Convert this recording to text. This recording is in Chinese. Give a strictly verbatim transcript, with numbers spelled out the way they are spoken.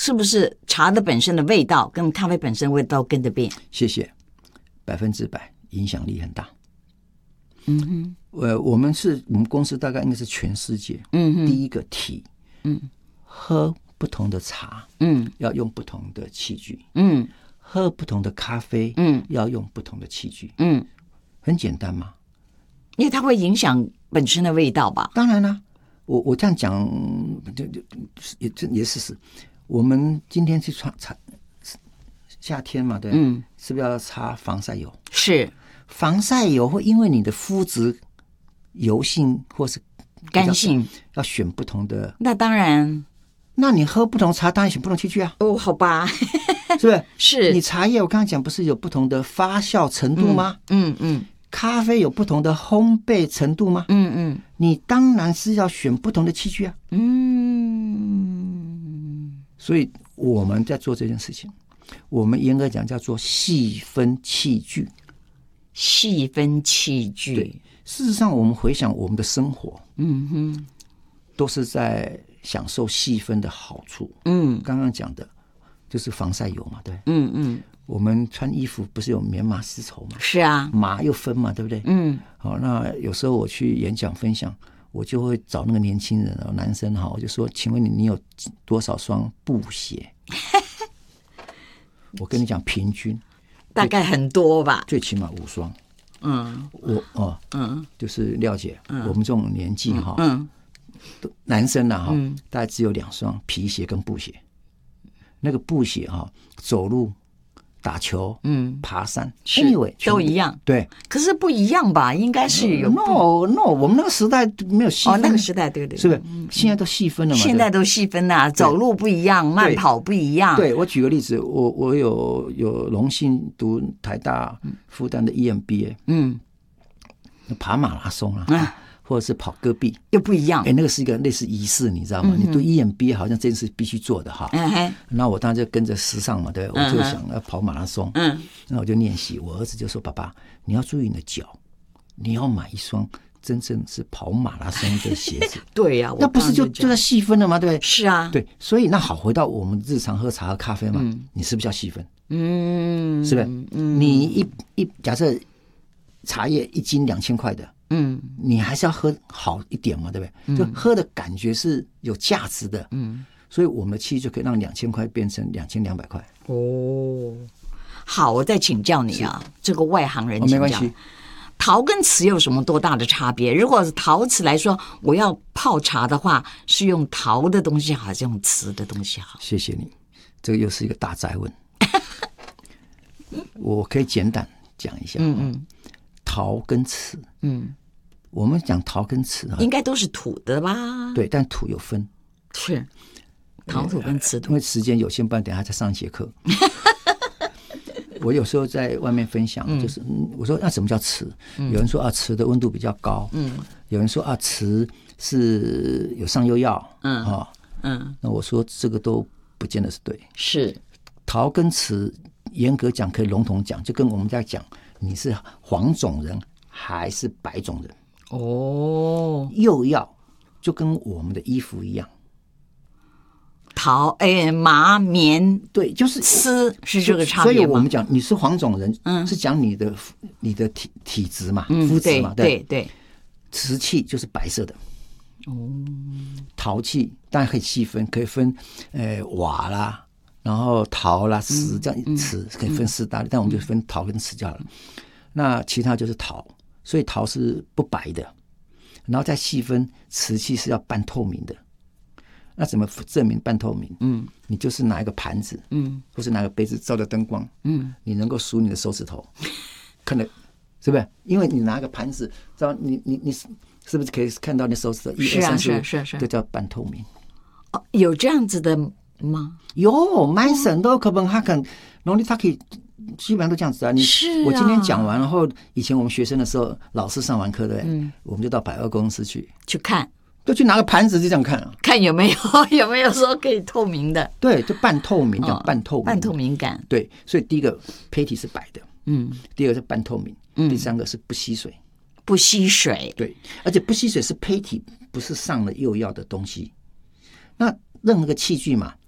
是不是茶的本身的味道跟咖啡本身的味道跟着变？ 谢谢，百分之百影响力很大。 嗯哼， 呃，我们是我们公司大概应该是全世界， 嗯哼， 第一个提， 嗯， 喝不同的茶， 嗯， 要用不同的器具， 嗯， 喝不同的咖啡， 嗯， 要用不同的器具， 嗯， 很简单嘛。 因为它会影响本身的味道吧？ 当然啦，我我这样讲，就就也这也是事实。我们今天去擦擦夏天嘛，对， 嗯， 是不是要擦防晒油？ 是。 防晒油会因为你的肤质油性或是干性， 要选不同的。 那当然， 那你喝不同茶，当然选不同器具啊。 哦，好吧， 是不是？ 是你茶叶，我刚刚讲不是有不同的发酵程度吗？ 嗯嗯。 咖啡有不同的烘焙程度吗？ 嗯嗯。 你当然是要选不同的器具啊。 嗯。 所以我们在做这件事情，我们严格讲叫做细分器具。 细分器具。 对，事实上我们回想我们的生活， 嗯哼， 都是在享受细分的好处。 嗯， 刚刚讲的就是防晒油嘛，对， 嗯嗯， 我们穿衣服不是有棉麻丝绸嘛？ 是啊， 麻又分嘛，对不对？ 嗯， 好，那有时候我去演讲分享，我就会找那个年轻人啊，男生哈，我就说，请问你你有多少双布鞋？我跟你讲，平均大概很多吧， 最起码五双。 嗯， 我哦， 嗯， 就是廖姐，嗯、我们这种年纪哈， 嗯， 男生呐、啊、哈、 嗯， 大概只有两双皮鞋跟布鞋。那个布鞋哈、啊，走路、打球、嗯，爬山，anyway 都一样。 对， 可是不一样吧？应该是有。 no no， 我们那个时代没有细分。 哦，那个时代对对， 是不是？现在都细分了嘛？ 现在都细分了、啊，走路不一样，慢跑不一样。 对，我举个例子，我我有有荣幸读台大复旦的 E M B A， 嗯，爬马拉松啊。嗯，或者是跑戈壁又不一样， 哎，那个是一个类似仪式，你知道吗？嗯、你读 E M B A 好像这件事必须做的哈。嗯，那我当然就跟着时尚嘛，对，我就想要跑马拉松。嗯，那我就练习。我儿子就说：“爸爸，你要注意你的脚，你要买一双真正是跑马拉松的鞋子。” 对呀、啊， 那不是就就在细分了吗？对不对？ 是啊， 对，所以那好，回到我们日常喝茶喝咖啡嘛，嗯、你是不是要细分？嗯，是不是？嗯、你一一假设茶叶一斤两千块的。嗯，你还是要喝好一点嘛，对不对？嗯、就喝的感觉是有价值的。嗯，所以我们的器就可以让两千块变成两千两百块。 哦，好，我再请教你啊，这个外行人请教、 哦、没关系。 陶跟瓷有什么多大的差别？如果是陶瓷来说，我要泡茶的话，是用陶的东西好，还是用瓷的东西好？ 谢谢你，这个又是一个大哉问。我可以简单讲一下。嗯嗯，陶跟瓷，嗯。我们讲陶跟瓷啊， 应该都是土的吧？ 对，但土有分， 是陶土跟瓷土。 因为时间有限，不然等一下再上一节课。我有时候在外面分享，就是、嗯、我说那什么叫瓷？嗯、有人说啊，瓷的温度比较高。嗯，有人说啊，瓷是有上釉药。嗯啊，嗯，那我说这个都不见得是对。 是陶跟瓷，严格讲可以笼统讲，就跟我们在讲你是黄种人还是白种人。哦，釉药就跟我们的衣服一样， 陶哎麻棉对，就是丝是这个差别吗？ 所以我们讲你是黄种人，嗯，是讲你的你的体体质嘛，肤质嘛， 对对对。 瓷器就是白色的，哦，陶器当然可以细分，可以分呃瓦啦，然后陶啦、瓷这样，瓷可以分四大类，但我们就分陶跟瓷就好了。那其他就是陶。所以陶是不白的，然后再细分，瓷器是要半透明的。那怎么证明半透明？嗯，你就是拿一个盘子，嗯，或是拿个杯子照着灯光，嗯，你能够数你的手指头，看得是不是？因为你拿个盘子，知道你你你是不是可以看到你手指头？一二三四， 是是是， 这叫半透明。 哦，有这样子的吗？ 有，满省都可本哈肯，然后你他可以。基本上都这样子啊！你是啊， 我今天讲完，然后以前我们学生的时候，老师上完课对不对？嗯，我们就到百货公司去去看， 就去拿个盘子就这样看啊， 看有没有有没有说可以透明的？ 对，就半透明，讲、哦、半透明， 半透明感。 对，所以第一个胚体是白的，嗯，第二个是半透明，嗯，第三个是不吸水， 不吸水， 对，而且不吸水是胚体，不是上了釉药的东西。那任何个器具嘛，